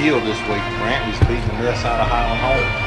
yield this week. Brantley's beating the mess out of Highland Home.